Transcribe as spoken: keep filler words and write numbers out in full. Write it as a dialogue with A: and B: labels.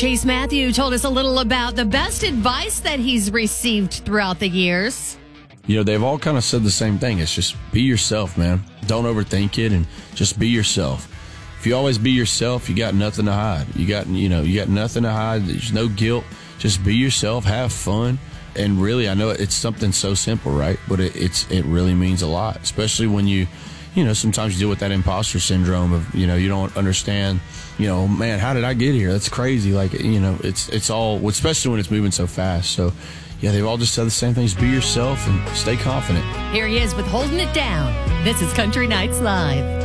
A: Chase Matthew told us a little about the best advice that he's received throughout the years.
B: You know, they've all kind of said the same thing. It's just be yourself, man. Don't overthink it and just be yourself. If you always be yourself, you got nothing to hide. You got, you know, you got nothing to hide. There's no guilt. Just be yourself, have fun. And really, I know it's something so simple, right? But it, it's it really means a lot, especially when you, you know, sometimes you deal with that imposter syndrome of, you know, you don't understand, you know, man, how did I get here? That's crazy. Like, you know, it's it's all, especially when it's moving so fast. So, yeah, they've all just said the same things. Be yourself and stay confident.
A: Here he is with Holding It Down. This is Country Nights Live.